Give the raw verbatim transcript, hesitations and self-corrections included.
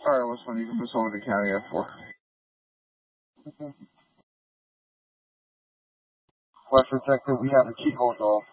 Alright, what's funny? You can put someone in the county F four. West Protector, we have a key hold off.